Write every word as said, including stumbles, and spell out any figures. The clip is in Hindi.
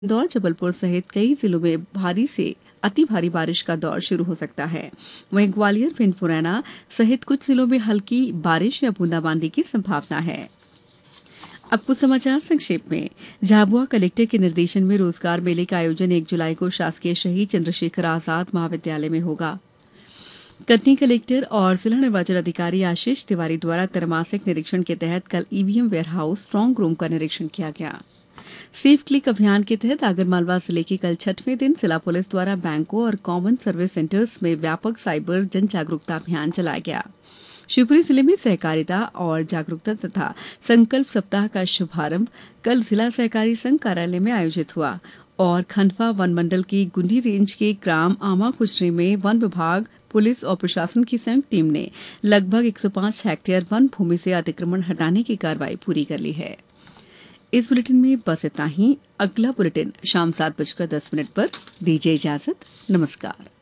इंदौर, जबलपुर सहित कई जिलों में भारी से अति भारी बारिश का दौर शुरू हो सकता है। वहीं ग्वालियर, भिंड, मुरैना सहित कुछ जिलों में हल्की बारिश या बूंदाबांदी की संभावना है। अब कुछ समाचार संक्षेप में। झाबुआ कलेक्टर के निर्देशन में रोजगार मेले का आयोजन एक जुलाई को शासकीय शहीद चंद्रशेखर आजाद महाविद्यालय में होगा। कटनी कलेक्टर और जिला निर्वाचन अधिकारी आशीष तिवारी द्वारा त्रैमासिक निरीक्षण के तहत कल ईवीएम वेयरहाउस, स्ट्रांग रूम का निरीक्षण किया गया। सेफ क्लिक अभियान के तहत आगरमालवा जिले के कल छठवें दिन जिला पुलिस द्वारा बैंकों और कॉमन सर्विस सेंटर्स में व्यापक साइबर जन जागरूकता अभियान चलाया गया। शिवपुरी जिले में सहकारिता और जागरूकता तथा संकल्प सप्ताह का शुभारंभ कल जिला सहकारी संघ कार्यालय में आयोजित हुआ और खंडवा वन मंडल की गुंडी रेंज के ग्राम आमा खुचरी में वन विभाग, पुलिस और प्रशासन की संयुक्त टीम ने लगभग एक सौ पांच हेक्टेयर वन भूमि से अतिक्रमण हटाने की कार्रवाई पूरी कर ली है। इस बुलेटिन में बस इतना ही। अगला बुलेटिन शाम सात बजकर दस मिनट पर। दीजिए इजाजत। नमस्कार।